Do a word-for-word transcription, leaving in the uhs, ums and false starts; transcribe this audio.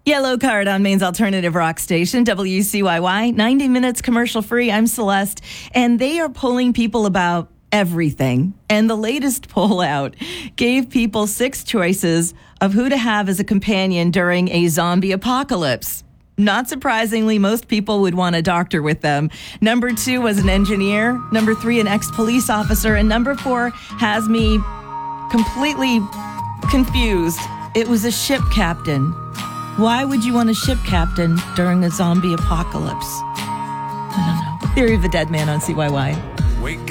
Yellow Card on Maine's alternative rock station, W C Y Y, ninety minutes commercial free. I'm Celeste, and they are polling people about everything. And the latest poll out gave people six choices of who to have as a companion during a zombie apocalypse. Not surprisingly, most people would want a doctor with them. Number two was an engineer. Number three, an ex-police officer. And number four has me completely confused. It was a ship captain. Why would you want a ship captain during a zombie apocalypse? I don't know. Theory of the Dead Man on C Y Y. Wake